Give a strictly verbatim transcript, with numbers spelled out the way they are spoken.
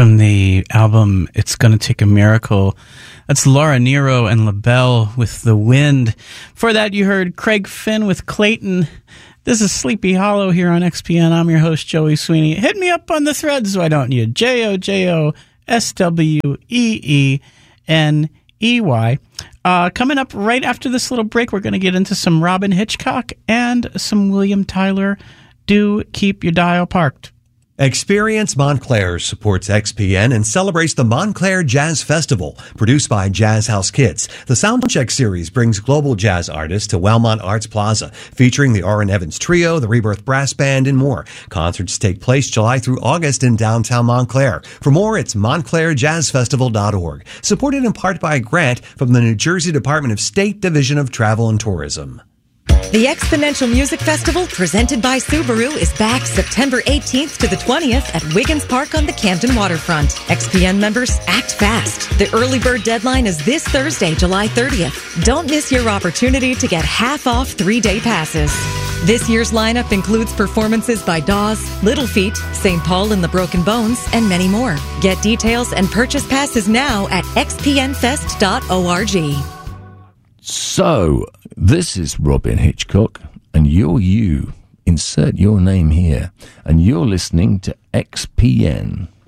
from the album It's Gonna Take a Miracle. That's Laura Nyro and LaBelle with The Wind. For that, you heard Craig Finn with Clayton. This is Sleepy Hollow here on X P N. I'm your host, Joey Sweeney. Hit me up on the threads, why don't you? J O J O S W E E N E Y. Uh, coming up right after this little break, we're going to get into some Robin Hitchcock and some William Tyler. Do keep your dial parked. Experience Montclair supports X P N and celebrates the Montclair Jazz Festival, produced by Jazz House Kids. The Soundcheck series brings global jazz artists to Wellmont Arts Plaza, featuring the Orrin Evans Trio, the Rebirth Brass Band, and more. Concerts take place July through August in downtown Montclair. For more, it's montclair jazz festival dot org. Supported in part by a grant from the New Jersey Department of State Division of Travel and Tourism. The Exponential Music Festival, presented by Subaru, is back September eighteenth to the twentieth at Wiggins Park on the Camden waterfront. X P N members, act fast. The early bird deadline is this Thursday, July thirtieth. Don't miss your opportunity to get half off three-day passes. This year's lineup includes performances by Dawes, Little Feat, Saint Paul and the Broken Bones, and many more. Get details and purchase passes now at x p n fest dot org. So, this is Robin Hitchcock, and you're you. Insert your name here, and you're listening to X P N.